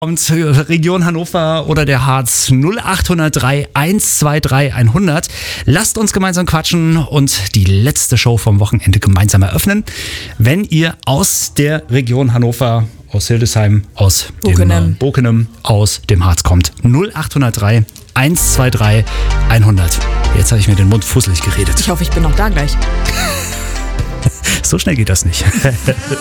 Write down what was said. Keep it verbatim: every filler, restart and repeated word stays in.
Und Region Hannover oder der Harz null acht null drei eins zwei drei hundert. Lasst uns gemeinsam quatschen und die letzte Show vom Wochenende gemeinsam eröffnen. Wenn ihr aus der Region Hannover, aus Hildesheim, aus Bockenem. dem äh, Bockenem, aus dem Harz kommt. null acht null drei eins zwei drei hundert. Jetzt habe ich mir den Mund fusselig geredet. Ich hoffe, ich bin noch da gleich. So schnell geht das nicht.